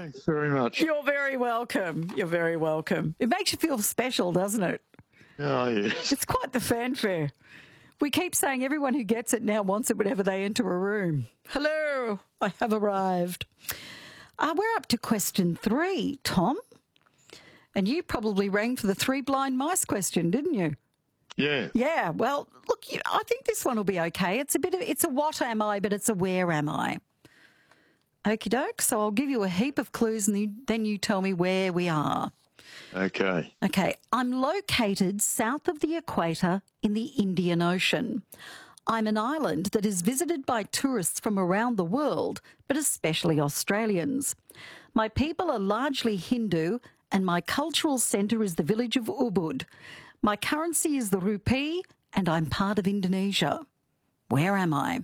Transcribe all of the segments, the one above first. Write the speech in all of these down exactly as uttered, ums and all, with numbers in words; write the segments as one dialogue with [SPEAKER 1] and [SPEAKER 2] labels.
[SPEAKER 1] Thanks very much.
[SPEAKER 2] You're very welcome. You're very welcome. It makes you feel special, doesn't it?
[SPEAKER 1] Oh, yes.
[SPEAKER 2] It's quite the fanfare. We keep saying everyone who gets it now wants it whenever they enter a room. Hello, I have arrived. Uh, we're up to question three, Tom. And you probably rang for the three blind mice question, didn't you?
[SPEAKER 1] Yeah.
[SPEAKER 2] Yeah, well, look, you, I think this one will be okay. It's a bit of, it's a what am I, but it's a where am I. Okie doke, so I'll give you a heap of clues and you, then you tell me where we are.
[SPEAKER 1] Okay.
[SPEAKER 2] Okay, I'm located south of the equator in the Indian Ocean. I'm an island that is visited by tourists from around the world, but especially Australians. My people are largely Hindu and my cultural centre is the village of Ubud. My currency is the rupee and I'm part of Indonesia. Where am I?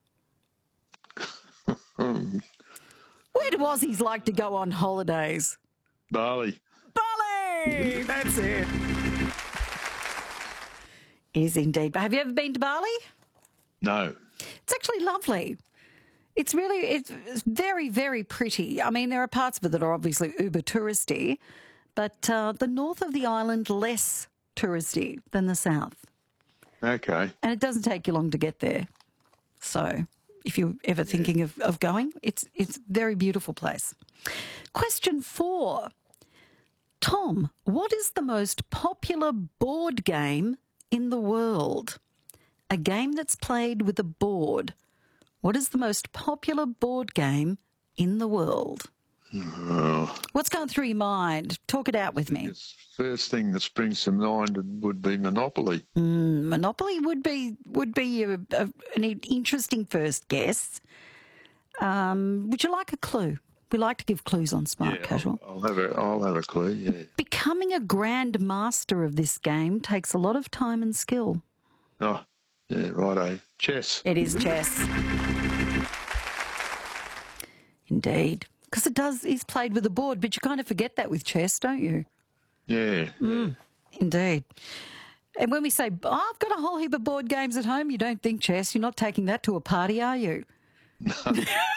[SPEAKER 2] Where do Aussies like to go on holidays?
[SPEAKER 1] Bali.
[SPEAKER 2] Bali! That's it. Is indeed. Have you ever been to Bali?
[SPEAKER 1] No.
[SPEAKER 2] It's actually lovely. It's really, it's very, very pretty. I mean, there are parts of it that are obviously uber touristy, but uh, the north of the island less touristy than the south.
[SPEAKER 1] Okay.
[SPEAKER 2] And it doesn't take you long to get there. So if you're ever thinking of, of going, it's it's a very beautiful place. Question four. Tom, what is the most popular board game in the world? A game that's played with a board. What is the most popular board game in the world?
[SPEAKER 1] Oh,
[SPEAKER 2] What's going through your mind? Talk it out with me.
[SPEAKER 1] the first thing that springs to mind would be Monopoly.
[SPEAKER 2] Mm, Monopoly would be would be a, a, an interesting first guess. Um, would you like a clue? We like to give clues on Smart
[SPEAKER 1] yeah,
[SPEAKER 2] Casual.
[SPEAKER 1] I'll, I'll have a I'll have a clue. Yeah.
[SPEAKER 2] Becoming a grand master of this game takes a lot of time and skill.
[SPEAKER 1] Oh, yeah, righto. Chess.
[SPEAKER 2] It is chess. Indeed. Because it does is played with a board, but you kind of forget that with chess, don't you?
[SPEAKER 1] Yeah.
[SPEAKER 2] Mm, indeed. And when we say, oh, I've got a whole heap of board games at home, you don't think chess. You're not taking that to a party, are you?
[SPEAKER 1] No.